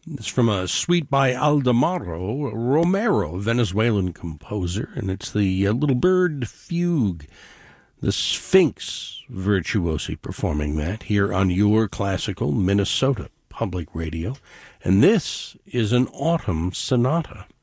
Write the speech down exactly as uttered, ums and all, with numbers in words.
It's from a suite by Aldemaro Romero, Venezuelan composer, and it's the uh, Little Bird Fugue, the Sphinx virtuosi performing that here on your classical Minnesota Public Radio. And this is an autumn sonata.